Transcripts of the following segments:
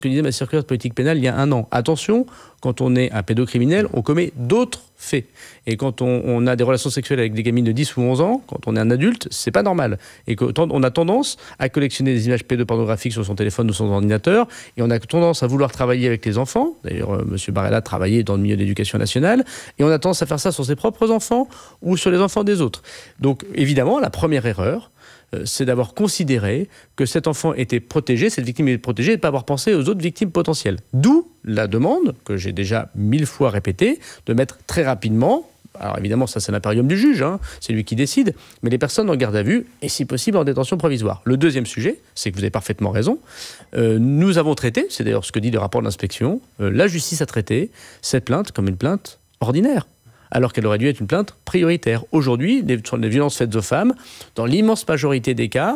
que disait ma circulaire de politique pénale il y a 1 an. Attention, quand on est un pédocriminel, on commet d'autres faits. Et quand on a des relations sexuelles avec des gamines de 10 ou 11 ans, quand on est un adulte, c'est pas normal. Et qu'on a tendance à collectionner des images pédopornographiques sur son téléphone ou son ordinateur, et on a tendance à vouloir travailler avec les enfants. D'ailleurs, M. Barella travaillait dans le milieu de l'éducation nationale, et on a tendance à faire ça sur ses propres enfants ou sur les enfants des autres. Donc, évidemment, la première erreur, c'est d'avoir considéré que cet enfant était protégé, cette victime était protégée, et de ne pas avoir pensé aux autres victimes potentielles. D'où la demande, que j'ai déjà 1000 fois répétée, de mettre très rapidement, alors évidemment ça c'est l'impérium du juge, c'est lui qui décide, mais les personnes en garde à vue et si possible en détention provisoire. Le deuxième sujet, c'est que vous avez parfaitement raison, nous avons traité, c'est d'ailleurs ce que dit le rapport de l'inspection, la justice a traité cette plainte comme une plainte ordinaire, alors qu'elle aurait dû être une plainte prioritaire. Aujourd'hui, sur les violences faites aux femmes, dans l'immense majorité des cas,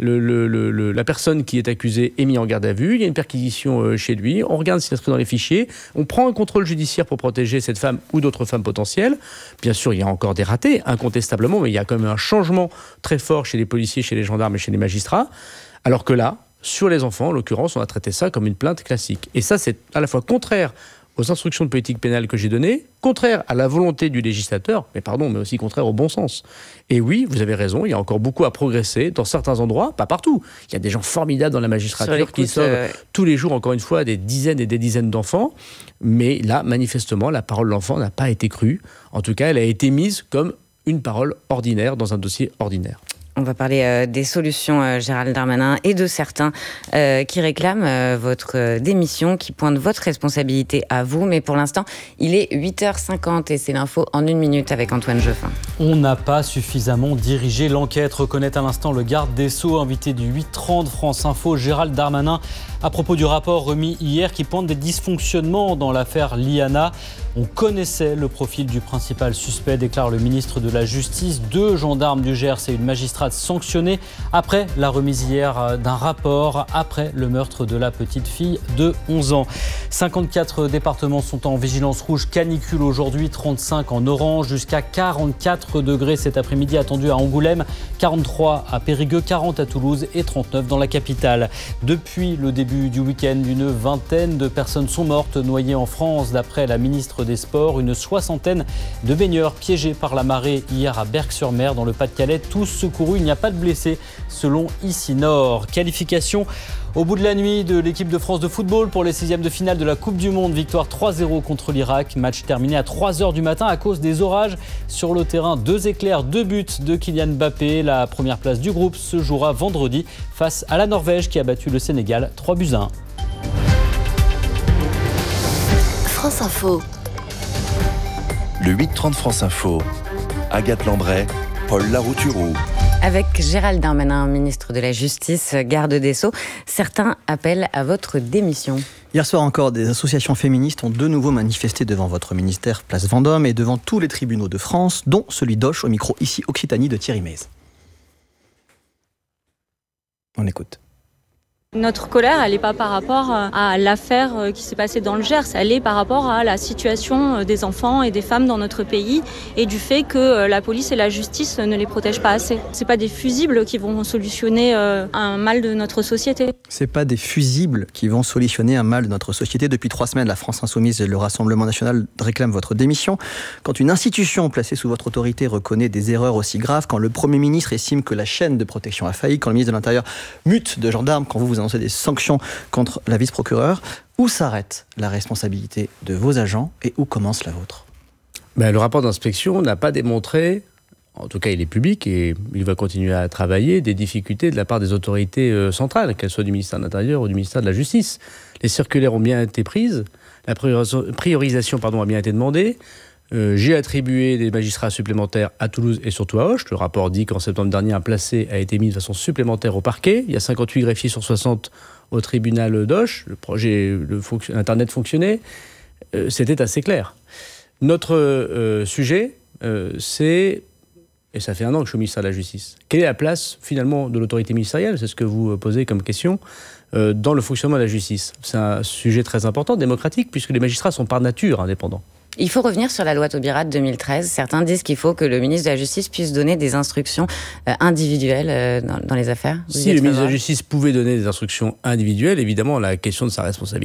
la personne qui est accusée est mise en garde à vue, il y a une perquisition chez lui, on regarde s'il est inscrit dans les fichiers, on prend un contrôle judiciaire pour protéger cette femme ou d'autres femmes potentielles. Bien sûr, il y a encore des ratés, incontestablement, mais il y a quand même un changement très fort chez les policiers, chez les gendarmes et chez les magistrats, alors que là, sur les enfants, en l'occurrence, on a traité ça comme une plainte classique. Et ça, c'est à la fois contraire aux instructions de politique pénale que j'ai données, contraire à la volonté du législateur, mais aussi contraire au bon sens. Et oui, vous avez raison, il y a encore beaucoup à progresser dans certains endroits, pas partout. Il y a des gens formidables dans la magistrature qui sauvent tous les jours, encore une fois, des dizaines et des dizaines d'enfants. Mais là, manifestement, la parole de l'enfant n'a pas été crue. En tout cas, elle a été mise comme une parole ordinaire dans un dossier ordinaire. On va parler des solutions, Gérald Darmanin, et de certains qui réclament votre démission, qui pointent votre responsabilité à vous. Mais pour l'instant, il est 8h50 et c'est l'info en 1 minute avec Antoine Geoffin. On n'a pas suffisamment dirigé l'enquête, reconnaît à l'instant le garde des Sceaux, invité du 8h30 France Info, Gérald Darmanin, à propos du rapport remis hier qui pointe des dysfonctionnements dans l'affaire Liana. On connaissait le profil du principal suspect, déclare le ministre de la Justice. 2 gendarmes du Gers et une magistrate sanctionnés après la remise hier d'un rapport, après le meurtre de la petite fille de 11 ans. 54 départements sont en vigilance rouge canicule aujourd'hui, 35 en orange, jusqu'à 44 degrés cet après-midi attendu à Angoulême, 43 à Périgueux, 40 à Toulouse et 39 dans la capitale. Depuis le début du week-end, une vingtaine de personnes sont mortes noyées en France, d'après la ministre des Sports. Une soixantaine de baigneurs piégés par la marée hier à Berck-sur-Mer dans le Pas-de-Calais, tous secourus. Il n'y a pas de blessés selon ICI Nord. Qualification au bout de la nuit de l'équipe de France de football pour les 16e de finale de la Coupe du Monde. Victoire 3-0 contre l'Irak. Match terminé à 3h du matin à cause des orages sur le terrain. 2 éclairs, 2 buts de Kylian Mbappé. La première place du groupe se jouera vendredi face à la Norvège qui a battu le Sénégal 3-1. France Info. Le 8h30 France Info. Agathe Lambray, Paul Larouturou. Avec Gérald Darmanin, ministre de la Justice, garde des Sceaux, certains appellent à votre démission. Hier soir encore, des associations féministes ont de nouveau manifesté devant votre ministère, place Vendôme, et devant tous les tribunaux de France, dont celui d'Auch, au micro ici Occitanie de Thierry Meyze. On écoute. Notre colère, elle n'est pas par rapport à l'affaire qui s'est passée dans le Gers, elle est par rapport à la situation des enfants et des femmes dans notre pays et du fait que la police et la justice ne les protègent pas assez. C'est pas des fusibles qui vont solutionner un mal de notre société. C'est pas des fusibles qui vont solutionner un mal de notre société. Depuis 3 semaines, la France Insoumise et le Rassemblement National réclament votre démission. Quand une institution placée sous votre autorité reconnaît des erreurs aussi graves, quand le Premier ministre estime que la chaîne de protection a failli, quand le ministre de l'Intérieur mute de gendarme, quand vous annoncez des sanctions contre la vice-procureure, où s'arrête la responsabilité de vos agents et où commence la vôtre ? Le rapport d'inspection n'a pas démontré, en tout cas il est public et il va continuer à travailler, des difficultés de la part des autorités centrales, qu'elles soient du ministère de l'Intérieur ou du ministère de la Justice. Les circulaires ont bien été prises, la priorisation a bien été demandée. J'ai attribué des magistrats supplémentaires à Toulouse et surtout à Auch. Le rapport dit qu'en septembre dernier, un placé a été mis de façon supplémentaire au parquet. Il y a 58 greffiers sur 60 au tribunal d'Auch. Le projet Internet fonctionnait. C'était assez clair. Notre sujet, c'est, et ça fait 1 an que je suis au ministère de la Justice, quelle est la place finalement de l'autorité ministérielle ? C'est ce que vous posez comme question dans le fonctionnement de la justice. C'est un sujet très important, démocratique, puisque les magistrats sont par nature indépendants. Il faut revenir sur la loi Taubira de 2013. Certains disent qu'il faut que le ministre de la Justice puisse donner des instructions individuelles dans les affaires. Si le ministre de la Justice pouvait donner des instructions individuelles, évidemment, la question de sa responsabilité